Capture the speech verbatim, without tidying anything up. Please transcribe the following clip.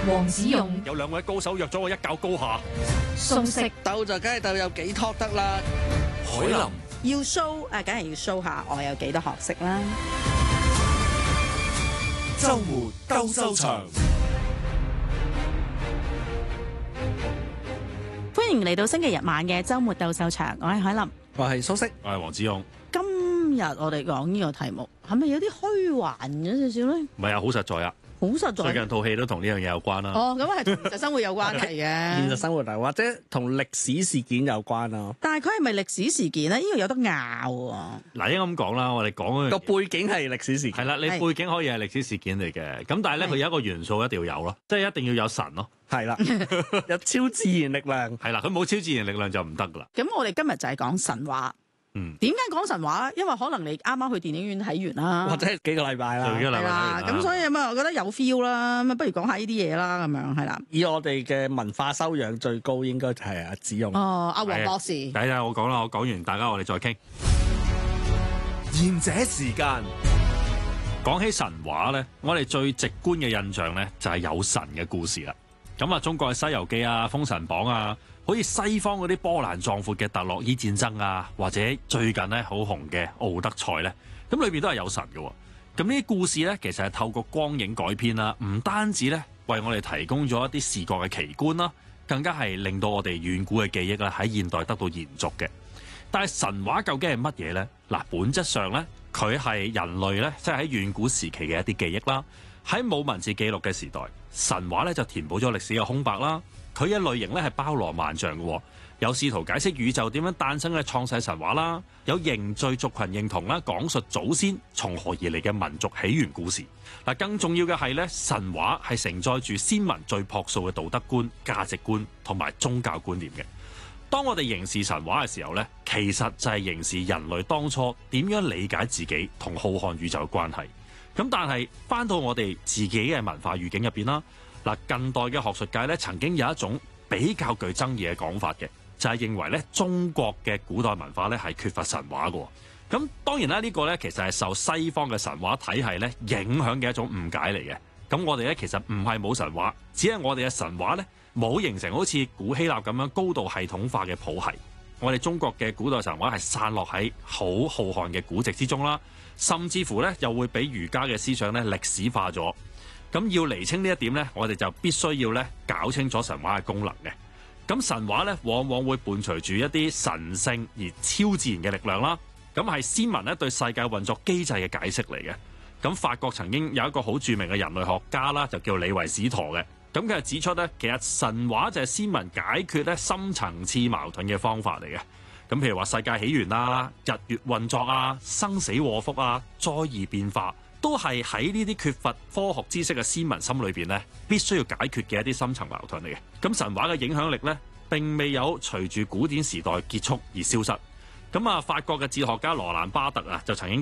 黃子勇有兩位高手約咗我一較高下。 素食鬥就梗係鬥有幾托得啦。 海林要 show 啊，梗係要 show 下我有幾多學識啦。 周末鬥獸場， 歡迎嚟到星期日晚嘅周末鬥獸場，我係海林， 我係蘇軾， 我係黃子勇。 今日我哋講呢個題目係咪有啲虛幻咗少少咧？ 唔係啊，好實在啊！ 好實在。 最近套戲都同呢樣嘢有關啦。 哦，咁係同現實生活有關係嘅。 現實生活啊，或者同歷史事件有關啊。 但係佢係咪歷史事件咧？呢個有得拗喎。 嗱，應該咁講啦，我哋講嗰個樣背景係歷史事件。 係啦，你背景可以係歷史事件嚟嘅，咁但係咧佢有一個元素一定要有咯，即係一定要有神咯。 係啦，有超自然力量。 係啦，佢冇超自然力量就唔得噶啦。 咁我哋今日就係講神話。 嗯， 點解講神話？因為可能你啱啱去電影院睇完啦， 或者幾個禮拜啦。 係啦，咁所以咁啊，我覺得有 feel 啦，咁啊，不如講下呢啲嘢啦，咁樣係啦。 以我哋嘅文化修養最高，應該就係阿子勇。 哦，阿黃博士。 第一我講啦，我講完，大家我哋再傾。 賢者時間， 講起神話咧，我哋最直觀嘅印象咧就係有神嘅故事啦。咁啊，中國嘅《西遊記》啊，《封神榜》啊。好似西方嗰啲波瀾壯闊嘅特洛伊戰爭啊，或者最近咧好紅嘅奧德賽咧，咁裏邊都係有神嘅。咁呢啲故事咧，其實係透過光影改編啦，唔單止咧為我哋提供咗一啲視覺嘅奇觀啦，更加係令到我哋遠古嘅記憶啦喺現代得到延續嘅。但係神話究竟係乜嘢咧？嗱，本質上咧，佢係人類咧，即係喺遠古時期嘅一啲記憶啦。喺冇文字記錄嘅時代，神話咧就填補咗歷史嘅空白啦。佢嘅類型咧係包羅萬象嘅，有試圖解釋宇宙點樣誕生嘅創世神話啦，有凝聚族群認同啦，講述祖先從何而嚟嘅民族起源故事。嗱，更重要嘅係咧，神話係承載住先民最樸素嘅道德觀、價值觀同埋宗教觀念嘅。當我哋凝視神話嘅時候咧，其實就係凝視人類當初點樣理解自己同浩瀚宇宙嘅關係。咁但係翻到我哋自己嘅文化語境入邊啦。嗱，近代嘅學術界咧，曾經有一種比較具爭議嘅講法嘅，就係認為咧中國嘅古代文化咧係缺乏神話嘅。咁當然啦，呢個咧其實係受西方嘅神話體系咧影響嘅一種誤解嚟嘅。咁我哋咧其實唔係冇神話，只係我哋嘅神話咧冇形成好似古希臘咁樣高度系統化嘅譜系。我哋中國嘅古代神話係散落喺好浩瀚嘅古籍之中啦，甚至乎咧又會俾儒家嘅思想咧歷史化咗。咁要釐清呢一點呢，我哋就必須要咧搞清楚神話嘅功能嘅。咁神話咧往往會伴隨住一啲神聖而超自然嘅力量啦。咁係先民咧對世界運作機制嘅解釋嚟嘅。咁法國曾經有一個好著名嘅人類學家啦，就叫李維史陀嘅。咁佢係指出咧，其實神話就係先民解決咧深層次矛盾嘅方法嚟嘅。咁譬如話世界起源啊、日月運作啊、生死禍福啊、災異變化。都係喺呢啲缺乏科學知識嘅先民心裏邊咧，必須要解決嘅一啲深層矛盾嚟嘅。咁神話嘅影響力咧，並未有隨住古典時代結束而消失。咁啊，法國嘅哲學家羅蘭巴特啊，就曾經